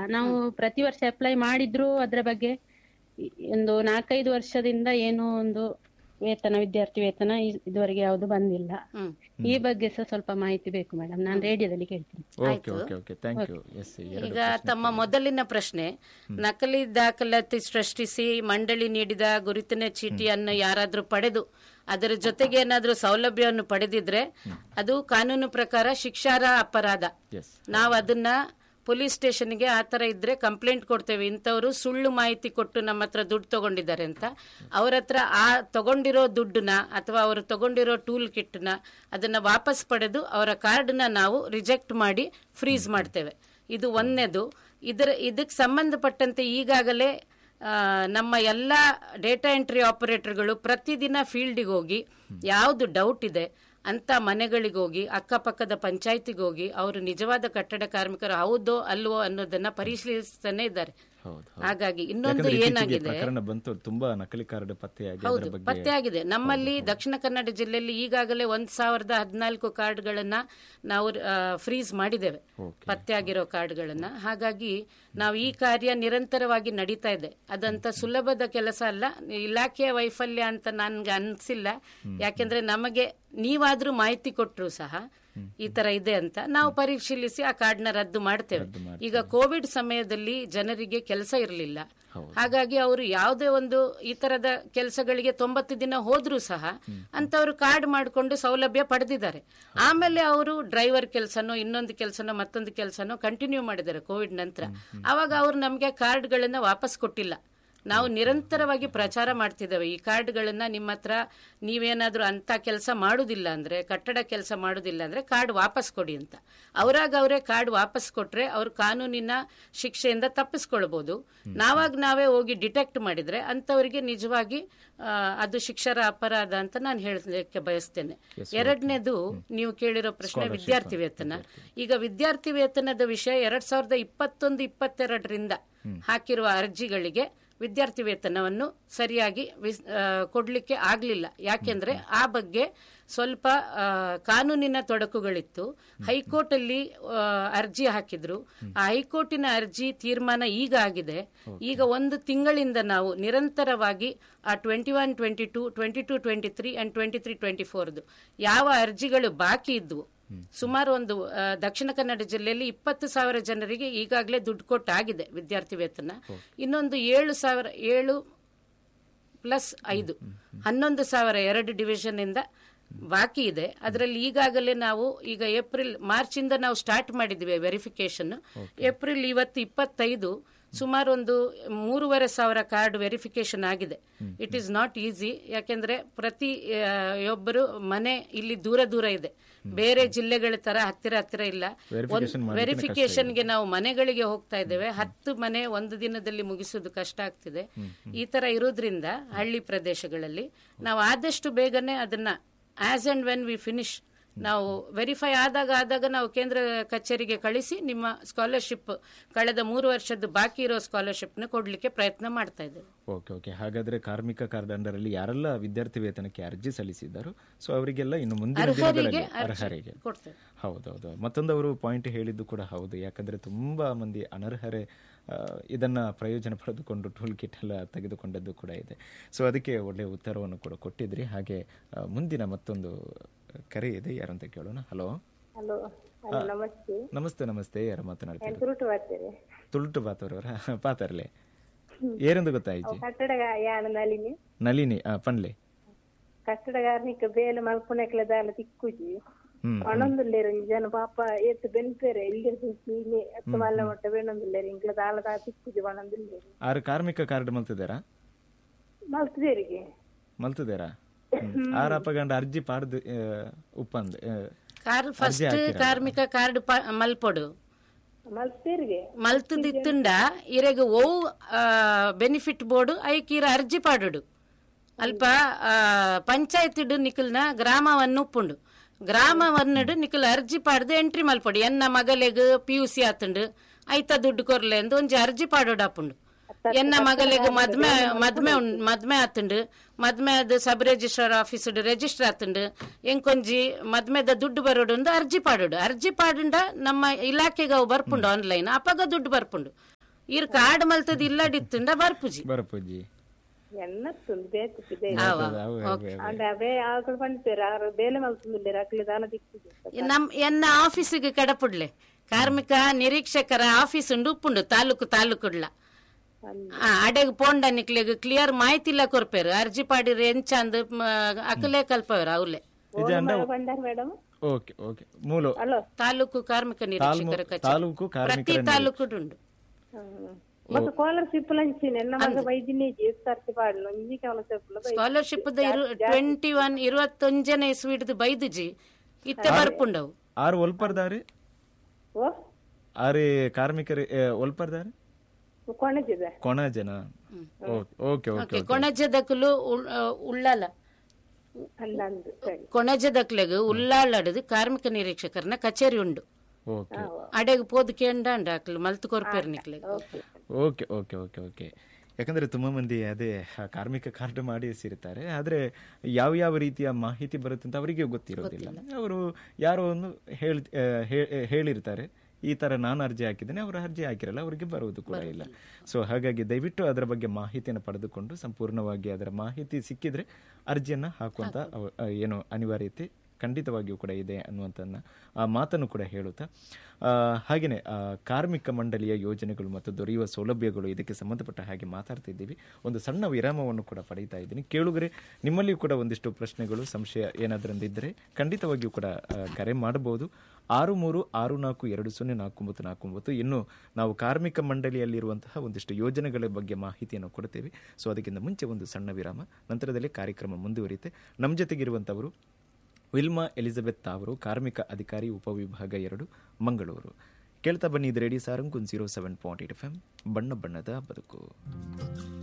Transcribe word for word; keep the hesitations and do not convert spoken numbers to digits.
ನಾವು ಪ್ರತಿ ವರ್ಷ ಅಪ್ಲೈ ಮಾಡಿದ್ರು ಅದ್ರ ಬಗ್ಗೆ ಈ- ಒಂದು ನಾಲ್ಕೈದು ವರ್ಷದಿಂದ ಏನೋ ಒಂದು ವೇತನ ವಿದ್ಯಾರ್ಥಿ ವೇತನ ಇ- ಇದುವರೆಗೆ ಯಾವುದು ಬಂದಿಲ್ಲ. ಹ್ಮ್ ಈ ಬಗ್ಗೆ ಸಹ ಸ್ವಲ್ಪ ಮಾಹಿತಿ ಬೇಕು ಮೇಡಮ್, ನಾನು ರೇಡಿಯೋದಲ್ಲಿ ಕೇಳ್ತೀನಿ. Okay okay okay thank you. S ಈಗ ತಮ್ಮ ಮೊದಲಿನ ಪ್ರಶ್ನೆ, ನಕಲಿ ದಾಖಲಾತಿ ಸೃಷ್ಟಿಸಿ ಮಂಡಳಿ ನೀಡಿದ ಗುರುತಿನ ಚೀಟಿಯನ್ನು ಯಾರಾದ್ರೂ ಪಡೆದು ಅದರ ಜೊತೆಗೆ ಏನಾದ್ರೂ ಸೌಲಭ್ಯವನ್ನು ಪಡೆದಿದ್ರೆ ಅದು ಕಾನೂನು ಪ್ರಕಾರ ಶಿಕ್ಷಾರ್ಹ ಅಪರಾಧ. ಎಸ್ ನಾವು ಅದನ್ನ ಪೊಲೀಸ್ ಸ್ಟೇಷನ್ಗೆ ಆ ತರ ಇದ್ರೆ ಕಂಪ್ಲೇಂಟ್ ಕೊಡ್ತೇವೆ. ಇಂಥವ್ರು ಸುಳ್ಳು ಮಾಹಿತಿ ಕೊಟ್ಟು ನಮ್ಮ ಹತ್ರ ದುಡ್ಡು ತಗೊಂಡಿದ್ದಾರೆ ಅಂತ. ಅವ್ರ ಹತ್ರ ಆ ತಗೊಂಡಿರೋ ದುಡ್ಡನ್ನ ಅಥವಾ ಅವರು ತಗೊಂಡಿರೋ ಟೂಲ್ ಕಿಟ್ನ ಅದನ್ನ ವಾಪಸ್ ಪಡೆದು ಅವರ ಕಾರ್ಡ್ನ ನಾವು ರಿಜೆಕ್ಟ್ ಮಾಡಿ ಫ್ರೀಸ್ ಮಾಡ್ತೇವೆ. ಇದು ಒಂದನೇದು. ಇದರ ಇದಕ್ಕೆ ಸಂಬಂಧಪಟ್ಟಂತೆ ಈಗಾಗಲೇ ಆ, ನಮ್ಮ ಎಲ್ಲ ಡೇಟಾ ಎಂಟ್ರಿ ಆಪರೇಟರ್ಗಳು ಪ್ರತಿದಿನ ಫೀಲ್ಡಿಗೆ ಹೋಗಿ ಯಾವುದು ಡೌಟ್ ಇದೆ ಅಂತ ಮನೆಗಳಿಗೆ ಹೋಗಿ ಅಕ್ಕಪಕ್ಕದ ಪಂಚಾಯತಿಗೆ ಹೋಗಿ ಅವರು ನಿಜವಾದ ಕಟ್ಟಡ ಕಾರ್ಮಿಕರು ಹೌದೋ ಅಲ್ವೋ ಅನ್ನೋದನ್ನ ಪರಿಶೀಲಿಸ್ತಾನೆ ಇದ್ದಾರೆ. ಹೌದು ಹಾಗಾಗಿ ಇನ್ನೊಂದು ಏನಾಗಿದೆ, ಪ್ರಕರಣ ಬಂತು, ತುಂಬಾ ನಕಲಿ ಕಾರ್ಡ್ ಪತ್ತೆಯಾಗಿ ಹೌದು ಅದರ ಬಗ್ಗೆ ಪತ್ತೆಯಾಗಿದೆ. ನಮ್ಮಲ್ಲಿ ದಕ್ಷಿಣ ಕನ್ನಡ ಜಿಲ್ಲೆಯಲ್ಲಿ ಈಗಾಗಲೇ ಒಂದ್ ಸಾವಿರದ ಹದಿನಾಲ್ಕು ಕಾರ್ಡ್ಗಳನ್ನ ನಾವು ಫ್ರೀಸ್ ಮಾಡಿದ್ದೇವೆ, ಪತ್ತೆಯಾಗಿರೋ ಕಾರ್ಡ್ಗಳನ್ನ. ಹಾಗಾಗಿ ನಾವು ಈ ಕಾರ್ಯ ನಿರಂತರವಾಗಿ ನಡೀತಾ ಇದೆ. ಅದಂತ ಸುಲಭದ ಕೆಲಸ ಅಲ್ಲ, ಇಲಾಖೆಯ ವೈಫಲ್ಯ ಅಂತ ನನ್ಗೆ ಅನ್ಸಿಲ್ಲ. ಯಾಕೆಂದ್ರೆ ನಮಗೆ ನೀವಾದ್ರೂ ಮಾಹಿತಿ ಕೊಟ್ಟರು ಸಹ ಈ ತರ ಇದೆ ಅಂತ ನಾವು ಪರಿಶೀಲಿಸಿ ಆ ಕಾರ್ಡ್ನ ರದ್ದು ಮಾಡ್ತೇವೆ. ಈಗ ಕೋವಿಡ್ ಸಮಯದಲ್ಲಿ ಜನರಿಗೆ ಕೆಲಸ ಇರಲಿಲ್ಲ, ಹಾಗಾಗಿ ಅವರು ಯಾವುದೇ ಒಂದು ಈ ತರದ ಕೆಲಸಗಳಿಗೆ ತೊಂಬತ್ತು ದಿನ ಹೋದ್ರೂ ಸಹ ಅಂತವರು ಕಾರ್ಡ್ ಮಾಡಿಕೊಂಡು ಸೌಲಭ್ಯ ಪಡೆದಿದ್ದಾರೆ. ಆಮೇಲೆ ಅವರು ಡ್ರೈವರ್ ಕೆಲಸನೋ ಇನ್ನೊಂದು ಕೆಲಸನೋ ಮತ್ತೊಂದು ಕೆಲಸನೋ ಕಂಟಿನ್ಯೂ ಮಾಡಿದ್ದಾರೆ ಕೋವಿಡ್ ನಂತರ. ಅವಾಗ ಅವರು ನಮಗೆ ಕಾರ್ಡ್ಗಳನ್ನ ವಾಪಸ್ ಕೊಟ್ಟಿಲ್ಲ. ನಾವು ನಿರಂತರವಾಗಿ ಪ್ರಚಾರ ಮಾಡ್ತಿದ್ದೇವೆ, ಈ ಕಾರ್ಡ್ಗಳನ್ನ ನಿಮ್ಮ ಹತ್ರ ನೀವೇನಾದ್ರೂ ಅಂತ ಕೆಲಸ ಮಾಡುದಿಲ್ಲ ಅಂದ್ರೆ, ಕಟ್ಟಡ ಕೆಲಸ ಮಾಡುದಿಲ್ಲ ಅಂದ್ರೆ ಕಾರ್ಡ್ ವಾಪಸ್ ಕೊಡಿ ಅಂತ. ಅವರಾಗ ಅವರೇ ಕಾರ್ಡ್ ವಾಪಸ್ ಕೊಟ್ರೆ ಅವರು ಕಾನೂನಿನ ಶಿಕ್ಷೆಯಿಂದ ತಪ್ಪಿಸ್ಕೊಳ್ಬಹುದು. ನಾವಾಗ ನಾವೇ ಹೋಗಿ ಡಿಟೆಕ್ಟ್ ಮಾಡಿದ್ರೆ ಅಂತವರಿಗೆ ನಿಜವಾಗಿ ಅದು ಶಿಕ್ಷಾರ್ಹ ಅಪರಾಧ ಅಂತ ನಾನು ಹೇಳಲಿಕ್ಕೆ ಬಯಸ್ತೇನೆ. ಎರಡನೇದು ನೀವು ಕೇಳಿರೋ ಪ್ರಶ್ನೆ ವಿದ್ಯಾರ್ಥಿ ವೇತನ. ಈಗ ವಿದ್ಯಾರ್ಥಿ ವೇತನದ ವಿಷಯ ಎರಡ್ ಸಾವಿರದ ಇಪ್ಪತ್ತೊಂದು ಇಪ್ಪತ್ತೆರಡರಿಂದ ಹಾಕಿರುವ ಅರ್ಜಿಗಳಿಗೆ ವಿದ್ಯಾರ್ಥಿ ವೇತನವನ್ನು ಸರಿಯಾಗಿ ಕೊಡ್ಲಿಕ್ಕೆ ಆಗ್ಲಿಲ್ಲ. ಯಾಕೆಂದ್ರೆ ಆ ಬಗ್ಗೆ ಸ್ವಲ್ಪ ಕಾನೂನಿನ ತೊಡಕುಗಳಿತ್ತು. ಹೈಕೋರ್ಟ್ ಅಲ್ಲಿ ಅರ್ಜಿ ಹಾಕಿದ್ರು. ಆ ಹೈಕೋರ್ಟಿನ ಅರ್ಜಿ ತೀರ್ಮಾನ ಈಗ ಆಗಿದೆ. ಈಗ ಒಂದು ತಿಂಗಳಿಂದ ನಾವು ನಿರಂತರವಾಗಿ ಆ twenty one twenty two twenty two twenty three and twenty three twenty ಫೋರ್ದು ಯಾವ ಅರ್ಜಿಗಳು ಬಾಕಿ ಇದ್ವು, ಸುಮಾರು ಒಂದು ದಕ್ಷಿಣ ಕನ್ನಡ ಜಿಲ್ಲೆಯಲ್ಲಿ ಇಪ್ಪತ್ತು ಸಾವಿರ ಜನರಿಗೆ ಈಗಾಗಲೇ ದುಡ್ಡು ಕೊಟ್ಟಾಗಿದೆ ವಿದ್ಯಾರ್ಥಿ ವೇತನ. ಇನ್ನೊಂದು ಏಳು ಸಾವಿರ ಏಳು ಪ್ಲಸ್ ಐದು ಹನ್ನೊಂದು ಸಾವಿರ ಎರಡು ಡಿವಿಷನ್ ಇಂದ ಬಾಕಿ ಇದೆ. ಅದರಲ್ಲಿ ಈಗಾಗಲೇ ನಾವು ಈಗ ಏಪ್ರಿಲ್ ಮಾರ್ಚ್ ಇಂದ ನಾವು ಸ್ಟಾರ್ಟ್ ಮಾಡಿದ್ವಿ ವೆರಿಫಿಕೇಶನ್. ಏಪ್ರಿಲ್ ಇವತ್ತು ಇಪ್ಪತ್ತೈದು, ಸುಮಾರು ಒಂದು ಮೂರುವರೆ ಸಾವಿರ ಕಾರ್ಡ್ ವೆರಿಫಿಕೇಶನ್ ಆಗಿದೆ. It is not easy. ಯಾಕೆಂದ್ರೆ ಪ್ರತಿ ಒಬ್ಬರು ಮನೆ ಇಲ್ಲಿ ದೂರ ದೂರ ಇದೆ, ಬೇರೆ ಜಿಲ್ಲೆಗಳ ತರ ಹತ್ತಿರ ಹತ್ತಿರ ಇಲ್ಲ. ವೆರಿಫಿಕೇಶನ್ಗೆ ನಾವು ಮನೆಗಳಿಗೆ ಹೋಗ್ತಾ ಇದ್ದೇವೆ. ಹತ್ತು ಮನೆ ಒಂದು ದಿನದಲ್ಲಿ ಮುಗಿಸೋದು ಕಷ್ಟ ಆಗ್ತಿದೆ. ಈ ತರ ಇರೋದ್ರಿಂದ ಹಳ್ಳಿ ಪ್ರದೇಶಗಳಲ್ಲಿ ನಾವು ಆದಷ್ಟು ಬೇಗನೆ ಅದನ್ನ as and when we finish ನಾವು ವೆರಿಫೈ ಆದಾಗ ಆದಾಗ ನಾವು ಕೇಂದ್ರ ಕಚೇರಿಗೆ ಕಳಿಸಿ ನಿಮ್ಮ ಸ್ಕಾಲರ್ಶಿಪ್ ಕಳೆದ ಮೂರು ವರ್ಷದ ಬಾಕಿ ಇರೋ ಸ್ಕಾಲರ್ಶಿಪ್ ನ ಕೊಡ್ಲಿಕ್ಕೆ ಪ್ರಯತ್ನ ಮಾಡ್ತಾ ಇದ್ದೇವೆ. ಓಕೆ ಓಕೆ ಹಾಗಾದ್ರೆ ಕಾರ್ಮಿಕ ಕಾರ್ಡ್ ಅಂಡರ್ ಅಲ್ಲಿ ಯಾರೆಲ್ಲ ವಿದ್ಯಾರ್ಥಿ ವೇತನಕ್ಕೆ ಅರ್ಜಿ ಸಲ್ಲಿಸಿದ್ದಾರೋ ಸೊ ಅವರಿಗೆಲ್ಲ ಇನ್ನು ಮುಂದಿನ ದಿನಗಳಲ್ಲಿ ಅರ್ಹರಿಗೆ ಕೊಡ್ತೇವೆ. ಹೌದೌದು. ಮತ್ತೊಂದು ಅವರು ಪಾಯಿಂಟ್ ಹೇಳಿದ್ದು ಕೂಡ ಹೌದು. ಯಾಕಂದ್ರೆ ತುಂಬಾ ಮಂದಿ ಅನರ್ಹರೇ ಇದನ್ನ ಪ್ರಯೋಜನ ಪಡೆದುಕೊಂಡು ಟೂಲ್ ಕಿಟ್ ಎಲ್ಲ ತೆಗೆದುಕೊಂಡದ್ದು ಕೂಡ ಇದೆ. ಸೊ ಅದಕ್ಕೆ ಒಳ್ಳೆಯ ಉತ್ತರವನ್ನು ಕೂಡ ಕೊಟ್ಟಿದ್ರಿ. ಹಾಗೆ ಮುಂದಿನ ಮತ್ತೊಂದು ಕರೆ ಇದೆ, ಯಾರಂತ ಕೇಳೋಣ. ಹಲೋ. ಹಲೋ ನಮಸ್ತೆ. ನಮಸ್ತೆ ನಮಸ್ತೆ. ಯಾರು ಮಾತನಾಡ್ತಾರೆ? ತುಳುಟು ಬಾತೇರೆ. ತುಳುಟು ಬಾತವರವರ ಪಾತರ್ಲೆ ಏರೆಂದು ಗೊತ್ತಾಯ್ತು? ಕಟ್ಟಡಗಾರ ನಳಿನಿ. ನಳಿನಿ ಪನ್ಲೆ ಕಟ್ಟಡಗಾರನಿಗೆ ಬೇಲೆ ಮಲ್ಪುಣಕ್ಲೆ ದಾಲ ತಿಕ್ಕುಜಿ ಒಣೊಂದುಲ್ಲೇರು ಜನ ಪಾಪ ಏತ್ ಬೆನ್ಪೇರೆ ಇಲ್ಲಿ ಹತ್ತು ಮಲ್ಲ ಮೊಟ್ಟ ಬೇಣೊಂದುಲ್ಲೇರು ಇಂಕ್ಲ ದಾಲ ದಾ ತಿಕ್ಕುಜಿ ಒಣೊಂದುಲ್ಲೇರು. ಆರು ಕಾರ್ಮಿಕ ಕಾರ್ಡ್ ಮಲ್ತಿದ್ದಾರಾ? ಮಲ್ತದೇರಿಗೆ ಮಲ್ತಿದ್ದಾರಾ? ಆರಪ್ಪಗಂಡ ಅರ್ಜಿ ಪಾಡ್ದು ಉಪ್ಪಂದು ಫಸ್ಟ್ ಕಾರ್ಮಿಕ ಕಾರ್ಡ್ ಮಲ್ಪೊಡು ಮಲ್ತೇರಿಗೆ ಮಲ್ತದಿತ್ತುಂಡ ಇರೆಗ ಓವು ಬೆನಿಫಿಟ್ ಬೋರ್ಡು ಐಕೀರ ಅರ್ಜಿ ಪಾಡುಡು ಅಲ್ಪ ಪಂಚಾಯತ್ ನಿಖಲ್ನ ಗ್ರಾಮವನ್ನು ಉಪ್ಪುಂಡು. ಗ್ರಾಮವನ್ನಡು ನಿಖಲ್ ಅರ್ಜಿ ಪಾಡ್ದು ಎಂಟ್ರಿ ಮಲ್ಪೊಡು. ಎನ್ನ ಮಗಲೆಗ್ ಪಿ ಯು ಸಿ ಆತುಂಡು ಐತ ದುಡ್ಡು ಕೊರ್ಲೆ ಎಂದು ಒಂಜಿ ಅರ್ಜಿ ಪಾಡೋಡು ಆಪುಂಡು. ಎನ್ನ ಮಗಲಿಗೆ ಮದ್ಮೆ ಮದ್ಮೆ ಮದ್ಮೆ ಆತುಂಡು, ಮದ್ಮೆದ ಸಬ್ ರಿಜಿಸ್ಟ್ರಾರ್ ಆಫೀಸ್ ರಿಜಿಸ್ಟರ್ ಆತುಂಡು, ಎಂಕೊಂಜಿ ಮದ್ಮೆದ ದುಡ್ಡು ಬರೋಡು ಅರ್ಜಿ ಪಾಡೋಡು. ಅರ್ಜಿ ಪಾಡುಂಡ ನಮ್ಮ ಇಲಾಖೆಗೆ ಅವು ಬರ್ಪುಂಡು ಆನ್ಲೈನ್ ಅಪಗ ದುಡ್ಡು ಬರ್ಪುಂಡು. ಇರ್ ಕಾರ್ಡ್ ಮಲ್ತದ ಇಲ್ಲಡಿತ್ತುಂಡ ಬರ್ಪುಜಿ ಬರಪುಜಿ ಎನ್ನತ್ತೊಂದು ಬೇಕಿದೆ ಅಂದ್ರೆ ಅವೇ ಆಕಳು ಪಂಡ್ಪೇರ ಆರು ಬೇಲೆ ಮಲ್ತುಂದಿಲ್ಲ ಅಕ್ಲೆ ದಾನ ದಿಕ್ಕಿದೆ ನಮ್ ಎನ್ನ ಆಫೀಸಿಗೆ ಕಡಪುಡ್ಲೆ ಕಾರ್ಮಿಕ ನಿರೀಕ್ಷಕರ ಆಫೀಸ್ ಉಂಡು ಉಪ್ಪುಂಡು ತಾಲೂಕು ತಾಲೂಕುಡ್ಲ ಅಡೆಗ್ ಪೋಂಡ ನಿಕ್ಲೆಗ್ ಕ್ಲಿಯರ್ ಮಾಹಿತಿ ಇಲ್ಲ ಕೊರ್ಪೇರು ಅರ್ಜಿ ಪಾಡಿರ್ ಎಂಚಂದ್ ಅಕಲೆ ಕಲ್ಪವ್ರ ಅವ್ಲೆ ಮೇಡಮ್ ಓಕೆ ಓಕೆ ಮೂಲ ತಾಲೂಕು ಕಾರ್ಮಿಕ ನಿರೀಕ್ಷಕರ ತಾಲೂಕು ಪ್ರತಿ ತಾಲೂಕುಡುಂಡು ಮತ್ತೆ ಸ್ಕಾಲರ್ಶಿಪ್ ಲಂಚಿನ ನನ್ನ ಮಗ ವೈದ್ಯನೇಜಿ ಸರ್ತಿ ಪಾಡ್ಲು ಇಂಜಿ ಕಾಲರ್ಶಿಪ್ ಸ್ಕಾಲರ್ಶಿಪ್ ಟ್ವೆಂಟಿ ಒನ್ ಇರುವತ್ತೊಂಜನೆ ಇಸ್ವಿಡ್ದು ಬೈದುಜಿ ಇತ್ತೆ ಬರ್ಪುಂಡವು ಆರು ಒಲ್ಪರ್ದಾರಿ ಓ ಆರೆ ಕಾರ್ಮಿಕರು ಒಲ್ಪರ್ದಾರಿ ಕೊಣಜಿದೆ ಕೊಣಜನ ಓಕೆ ಓಕೆ ಕೊಣಜದಕಲು ಉಳ್ಳಾಲ ಕೊಣಜದಕ್ಲೆಗ್ ಉಳ್ಳಾಳಡ್ ಕಾರ್ಮಿಕ ನಿರೀಕ್ಷಕರನ ಕಚೇರಿ ಉಂಡು ಅಡೆಗ್ ಪೋದು ಕೇಂಡ ಅಕ್ಲು ಮಲ್ತು ಕೊರ್ಪೇರ್ ನಿಕ್ಲೆಗ್ ಓಕೆ ಓಕೆ ಓಕೆ ಓಕೆ ಯಾಕಂದ್ರೆ ತುಂಬಾ ಮಂದಿ ಅದೇ ಕಾರ್ಮಿಕ ಕಾರ್ಡ್ ಮಾಡಿ ಸಿರ್ತಾರೆ ಆದ್ರೆ ಯಾವ ಯಾವ ರೀತಿಯ ಮಾಹಿತಿ ಬರುತ್ತೆ ಅಂತ ಅವರಿಗೆ ಗೊತ್ತಿರೋದಿಲ್ಲ. ಅವರು ಯಾರೋ ಒಂದು ಹೇಳಿರ್ತಾರೆ ಈ ತರ ನಾನು ಅರ್ಜಿ ಹಾಕಿದ್ದೇನೆ, ಅವರು ಅರ್ಜಿ ಹಾಕಿರಲ್ಲ, ಅವರಿಗೆ ಬರುವುದು ಕೂಡ ಇಲ್ಲ. ಸೊ ಹಾಗಾಗಿ ದಯವಿಟ್ಟು ಅದರ ಬಗ್ಗೆ ಮಾಹಿತಿಯನ್ನು ಪಡೆದುಕೊಂಡು ಸಂಪೂರ್ಣವಾಗಿ ಅದರ ಮಾಹಿತಿ ಸಿಕ್ಕಿದ್ರೆ ಅರ್ಜಿಯನ್ನ ಹಾಕುವಂತ ಏನು ಅನಿವಾರ್ಯತೆ ಖಂಡಿತವಾಗಿಯೂ ಕೂಡ ಇದೆ ಅನ್ನುವಂಥ ಆ ಮಾತನ್ನು ಕೂಡ ಹೇಳುತ್ತಾ, ಹಾಗೆಯೇ ಕಾರ್ಮಿಕ ಮಂಡಳಿಯ ಯೋಜನೆಗಳು ಮತ್ತು ದೊರೆಯುವ ಸೌಲಭ್ಯಗಳು ಇದಕ್ಕೆ ಸಂಬಂಧಪಟ್ಟ ಹಾಗೆ ಮಾತಾಡ್ತಿದ್ದೀವಿ. ಒಂದು ಸಣ್ಣ ವಿರಾಮವನ್ನು ಕೂಡ ಪಡೀತಾ ಇದ್ದೀನಿ. ಕೇಳುಗರೆ, ನಿಮ್ಮಲ್ಲಿಯೂ ಕೂಡ ಒಂದಿಷ್ಟು ಪ್ರಶ್ನೆಗಳು, ಸಂಶಯ ಏನಾದ್ರಂದಿದ್ದರೆ ಖಂಡಿತವಾಗಿಯೂ ಕೂಡ ಕರೆ ಮಾಡಬಹುದು. ಆರು ಮೂರು ಆರು ನಾಲ್ಕು ಎರಡು ಸೊನ್ನೆ ನಾಲ್ಕು ಒಂಬತ್ತು ನಾಲ್ಕು ಒಂಬತ್ತು. ಇನ್ನು ನಾವು ಕಾರ್ಮಿಕ ಮಂಡಳಿಯಲ್ಲಿರುವಂತಹ ಒಂದಿಷ್ಟು ಯೋಜನೆಗಳ ಬಗ್ಗೆ ಮಾಹಿತಿಯನ್ನು ಕೊಡ್ತೇವೆ. ಸೊ ಅದಕ್ಕಿಂತ ಮುಂಚೆ ಒಂದು ಸಣ್ಣ ವಿರಾಮ, ನಂತರದಲ್ಲಿ ಕಾರ್ಯಕ್ರಮ ಮುಂದುವರಿಯುತ್ತೆ. ನಮ್ಮ ಜೊತೆಗಿರುವಂಥವರು ವಿಲ್ಮಾ ಎಲಿಜಬೆತ್ ಅವರು, ಕಾರ್ಮಿಕ ಅಧಿಕಾರಿ, ಉಪವಿಭಾಗ ಎರಡು, ಮಂಗಳೂರು. ಕೇಳ್ತಾ ಬನ್ನಿ, ಇದು radio Sarang zero seven point eight F M, ಬಣ್ಣ ಬಣ್ಣದ ಬದುಕು.